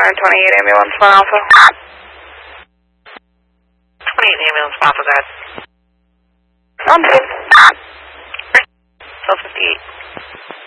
28 ambulance, 1 Alpha. 28 ambulance, 1 Alpha, go ahead. On 1258.